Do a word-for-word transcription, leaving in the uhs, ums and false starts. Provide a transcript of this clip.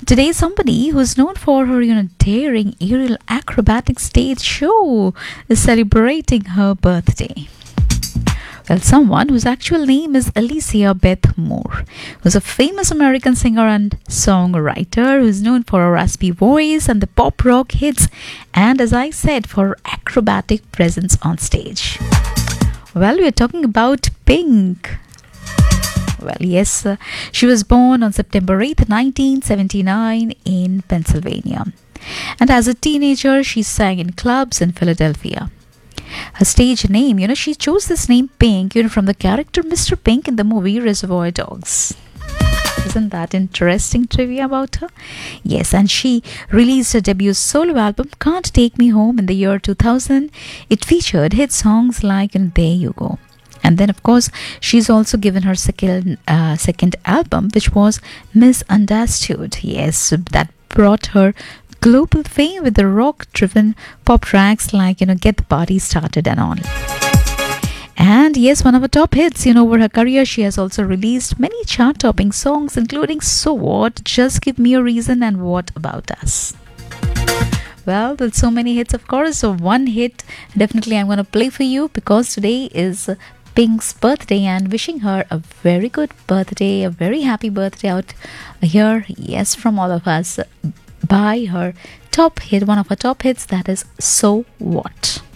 Today, somebody who's known for her, you know, daring aerial acrobatic stage show is celebrating her birthday. Well, someone whose actual name is Alicia Beth Moore, who's a famous American singer and songwriter who's known for her raspy voice and the pop rock hits, and as I said, for her acrobatic presence on stage. Well, we're talking about Pink. Well, yes, uh, she was born on September eighth, nineteen seventy-nine in Pennsylvania. And as a teenager, she sang in clubs in Philadelphia. Her stage name, you know, she chose this name Pink, you know, from the character Mister Pink in the movie Reservoir Dogs. Isn't that interesting trivia about her? Yes, and she released her debut solo album Can't Take Me Home in the year two thousand. It featured hit songs like and There You Go. And then, of course, she's also given her second uh, second album, which was Misunderstood. Yes, that brought her global fame with the rock-driven pop tracks like, you know, Get the Party Started and all. And yes, one of her top hits, you know, over her career, she has also released many chart-topping songs, including So What, Just Give Me a Reason, and What About Us. Well, there's so many hits, of course. So one hit, definitely I'm going to play for you because today is Pink's birthday, and wishing her a very good birthday, a very happy birthday out here. Yes, from all of us, by her top hit, one of her top hits, that is So What.